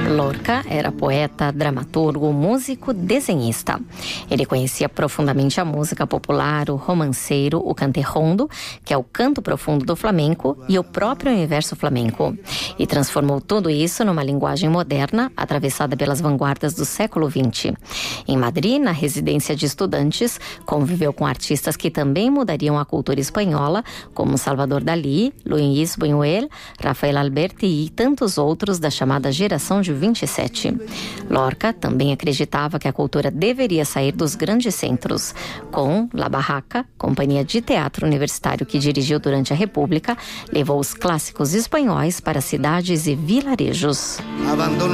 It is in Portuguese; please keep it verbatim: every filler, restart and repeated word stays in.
Lorca era poeta, dramaturgo, músico, desenhista. Ele conhecia profundamente a música popular, o romanceiro, o cantejondo, que é o canto profundo do flamenco, e o próprio universo flamenco. E transformou tudo isso numa linguagem moderna, atravessada pelas vanguardas do século vinte. Em Madrid, na residência de estudantes, conviveu com artistas que também mudariam a cultura espanhola, como Salvador Dalí, Luis Buñuel, Rafael Alberti e tantos outros da chamada geração de vinte e sete. Lorca também acreditava que a cultura deveria sair dos grandes centros. Com La Barraca, companhia de teatro universitário que dirigiu durante a República, levou os clássicos espanhóis para cidades e vilarejos.